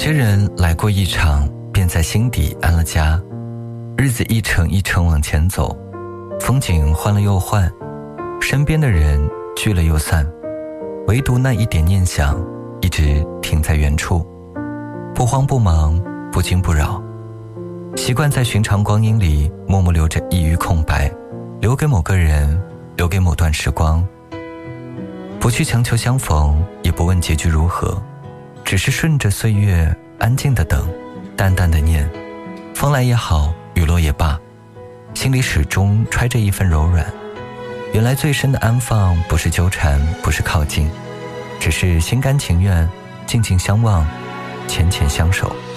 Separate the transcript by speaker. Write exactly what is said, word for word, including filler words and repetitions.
Speaker 1: 些人来过一场，便在心底安了家，日子一程一程往前走，风景换了又换，身边的人聚了又散，唯独那一点念想一直停在原处，不慌不忙，不惊不扰，习惯在寻常光阴里默默留着一隅空白，留给某个人，留给某段时光。不去强求相逢，也不问结局如何，只是顺着岁月安静的等，淡淡的念，风来也好，雨落也罢，心里始终揣着一份柔软。原来最深的安放，不是纠缠，不是靠近，只是心甘情愿，静静相望，浅浅相守。